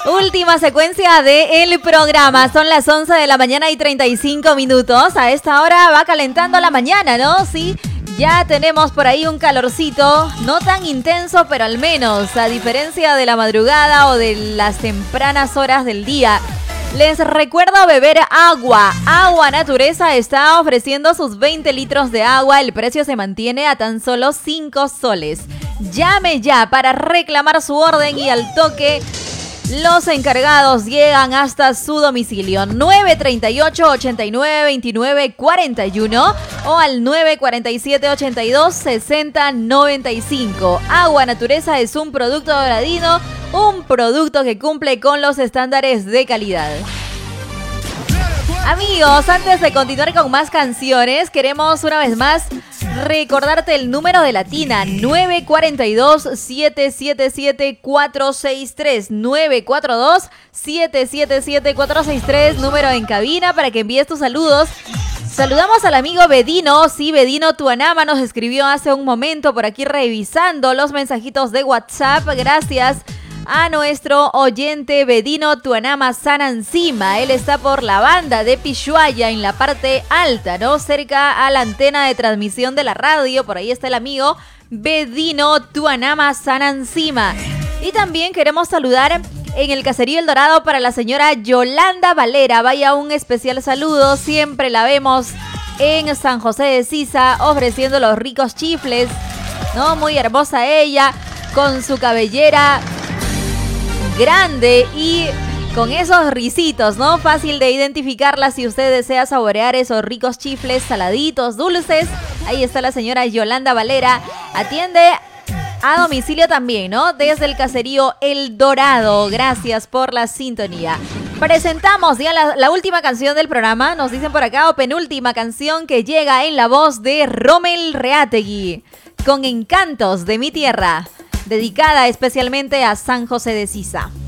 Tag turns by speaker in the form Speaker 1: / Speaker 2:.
Speaker 1: Última secuencia del programa. Son las 11 de la mañana y 35 minutos. A esta hora va calentando la mañana, ¿no? Sí, ya tenemos por ahí un calorcito. No tan intenso, pero al menos, a diferencia de la madrugada o de las tempranas horas del día. Les recuerdo beber agua. Agua Natureza está ofreciendo sus 20 litros de agua. El precio se mantiene a tan solo 5 soles. Llame ya para reclamar su orden y al toque los encargados llegan hasta su domicilio. 938-8929-41 o al 947-82-6095. Agua Natureza es un producto doradino, un producto que cumple con los estándares de calidad. Amigos, antes de continuar con más canciones, queremos una vez más recordarte el número de Latina, 942-777-463, 942-777-463, número en cabina para que envíes tus saludos. Saludamos al amigo Bedino, sí, Bedino Tuanama nos escribió hace un momento por aquí revisando los mensajitos de WhatsApp, gracias a nuestro oyente Bedino Tuanama Sanancima. Él está por la banda de Pishuaya en la parte alta, ¿no? Cerca a la antena de transmisión de la radio. Por ahí está el amigo Bedino Tuanama Sanancima. Y también queremos saludar en el Caserío El Dorado para la señora Yolanda Valera. Vaya un especial saludo. Siempre la vemos en San José de Sisa ofreciendo los ricos chifles, ¿no? Muy hermosa ella, con su cabellera grande y con esos risitos, ¿no? Fácil de identificarla si usted desea saborear esos ricos chifles saladitos, dulces. Ahí está la señora Yolanda Valera. Atiende a domicilio también, ¿no? Desde el Caserío El Dorado. Gracias por la sintonía. Presentamos ya la última canción del programa. Nos dicen por acá, o penúltima canción que llega en la voz de Rommel Reategui, con Encantos de mi Tierra, dedicada especialmente a San José de Sisa.